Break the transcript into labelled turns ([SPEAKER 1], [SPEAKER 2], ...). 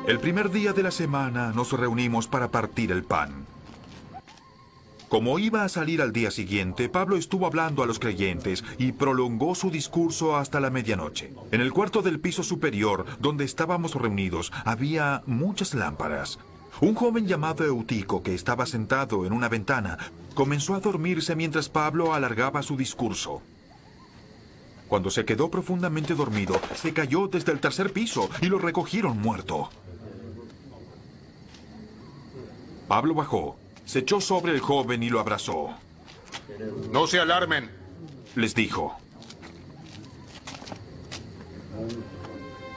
[SPEAKER 1] El primer día de la semana nos reunimos para partir el pan. Como iba a salir al día siguiente, Pablo estuvo hablando a los creyentes y prolongó su discurso hasta la medianoche. En el cuarto del piso superior, donde estábamos reunidos, había muchas lámparas. Un joven llamado Eutico, que estaba sentado en una ventana, comenzó a dormirse mientras Pablo alargaba su discurso. Cuando se quedó profundamente dormido, se cayó desde el tercer piso y lo recogieron muerto. Pablo bajó, se echó sobre el joven y lo abrazó.
[SPEAKER 2] No se alarmen,
[SPEAKER 1] Les dijo: